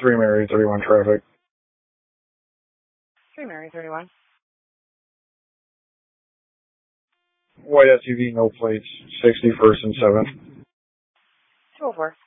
3 Mary 31 traffic. 3 Mary 31. White SUV, no plates, 61st and 7th. 204.